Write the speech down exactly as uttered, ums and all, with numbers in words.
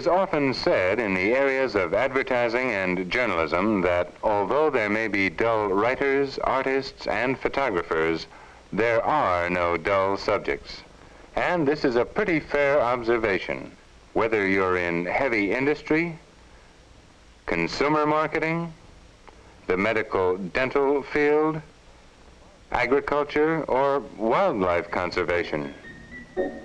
is often said in the areas of advertising and journalism that although there may be dull writers, artists, and photographers, there are no dull subjects. And this is a pretty fair observation, whether you're in heavy industry, consumer marketing, the medical dental field, agriculture, or wildlife conservation.